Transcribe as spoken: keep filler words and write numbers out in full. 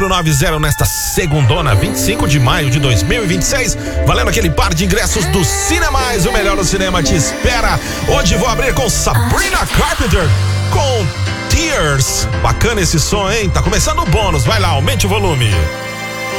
quatro nove zero nesta segundona, vinte e cinco de maio de dois mil e vinte e seis, valendo aquele par de ingressos do Cinemais, o melhor do cinema te espera. Hoje vou abrir com Sabrina Carpenter com Tears. Bacana esse som, hein? Tá começando o bônus, vai lá, aumente o volume.